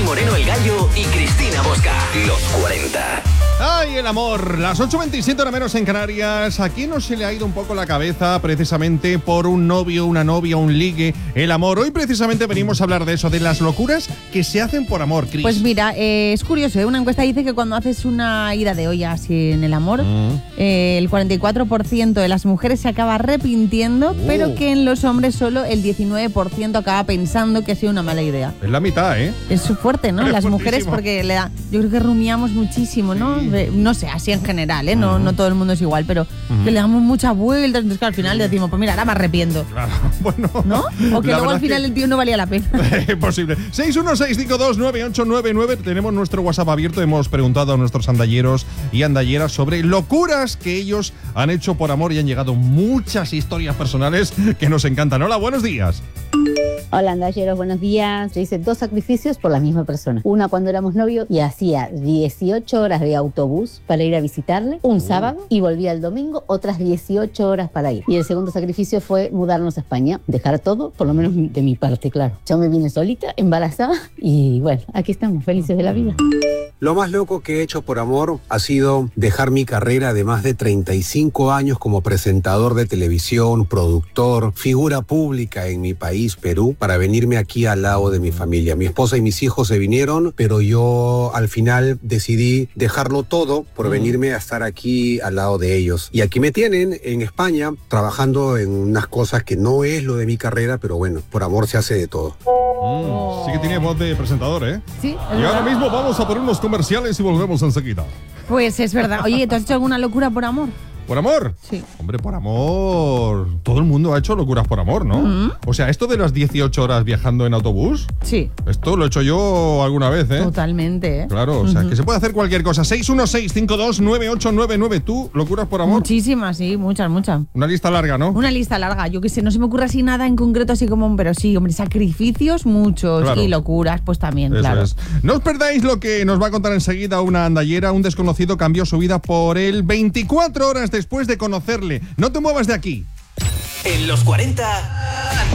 Moreno el Gallo y Cristina Bosca. Los 40. ¡Ay, el amor! Las 8:27 hora menos en Canarias. ¿A quién no se le ha ido un poco la cabeza precisamente por un novio, una novia, un ligue? El amor. Hoy precisamente venimos a hablar de eso, de las locuras que se hacen por amor, Cris. Pues mira, es curioso, ¿eh? Una encuesta dice que cuando haces una ida de olla así en el amor, el 44% de las mujeres se acaba arrepintiendo, pero que en los hombres solo el 19% acaba pensando que ha sido una mala idea. Es la mitad, ¿eh? Es fuerte, ¿no? Es Las fuertísimo. mujeres, porque yo creo que rumiamos muchísimo, ¿no? No sé, así en general, ¿eh? No todo el mundo es igual, pero que le damos muchas vueltas, entonces que al final decimos, pues mira, ahora me arrepiento. Claro, bueno. ¿No? O que la luego verdad al final es el tío no valía la pena. Posible. 616529899. Tenemos nuestro WhatsApp abierto. Hemos preguntado a nuestros andalleros y andalleras sobre locuras que ellos han hecho por amor y han llegado muchas historias personales que nos encantan. Hola, buenos días. Hola andalleros, buenos días. Yo hice 2 sacrificios por la misma persona. Una cuando éramos novios y hacía 18 horas de autobús para ir a visitarle un sábado y volvía el domingo otras 18 horas para ir. Y el segundo sacrificio fue mudarnos a España, dejar todo, por lo menos de mi parte, claro. Yo me vine solita, embarazada y bueno, aquí estamos, felices de la vida. Lo más loco que he hecho por amor ha sido dejar mi carrera de más de 35 años como presentador de televisión, productor, figura pública en mi país, Perú, para venirme aquí al lado de mi familia. Mi esposa y mis hijos se vinieron, pero yo al final decidí dejarlo todo por venirme a estar aquí al lado de ellos. Y aquí me tienen en España trabajando en unas cosas que no es lo de mi carrera, pero bueno, por amor se hace de todo. Sí que tiene voz de presentador, ¿eh? Sí. Y ahora mismo vamos a por unos comerciales y volvemos enseguida. Pues es verdad. Oye, ¿tú has hecho alguna locura por amor? ¿Por amor? Sí. Hombre, por amor. Todo el mundo ha hecho locuras por amor, ¿no? O sea, esto de las 18 horas viajando en autobús, Sí. esto lo he hecho yo alguna vez, ¿eh? Totalmente, ¿eh? Claro, o sea, que se puede hacer cualquier cosa. 616529899. ¿Tú, locuras por amor? Muchísimas, sí, muchas. Una lista larga, ¿no? Una lista larga, yo qué sé, no se me ocurre así nada en concreto, así como, pero sí, hombre, sacrificios muchos Claro. y locuras, pues también, Eso claro. es. No os perdáis lo que nos va a contar enseguida una andallera. Un desconocido cambió su vida por él 24 horas después de conocerle. No te muevas de aquí. En los 40,